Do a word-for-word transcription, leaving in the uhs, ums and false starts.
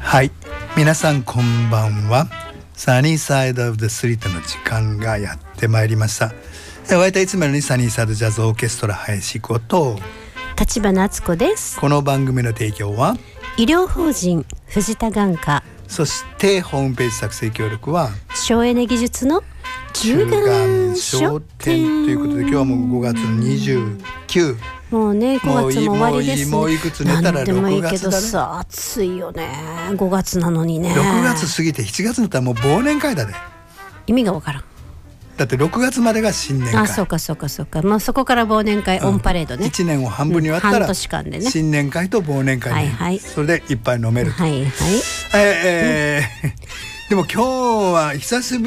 はい、皆さんこんばんは。サニーサイドオブザストリートの時間がやってまいりました。お相手はいつものようにサニーサイドジャズオーケストラ林こと立花敦子です。 この番組の提供は医療法人藤田眼科、 そしてホームページ作成協力は省エネ技術の中眼商店ということで、今日はもうごがつのにじゅうくにち、 もうねごがつも終わりですね。 もういくつ寝たらろくがつだね。 なんでもいいけどさ、暑いよね。ごがつなのにね。 ろくがつ過ぎてしちがつになったらもう忘年会だね。 意味がわからん。 だってろくがつまでが新年会。 あ、そうかそうかそうか。まあそこから忘年会、うん、オンパレードね。 いちねんを半分に割ったら、うん、半年間でね、新年会と忘年会で、はいはい、それでいっぱい飲めると。 はいはい。 えーえー、でも今日は久しぶり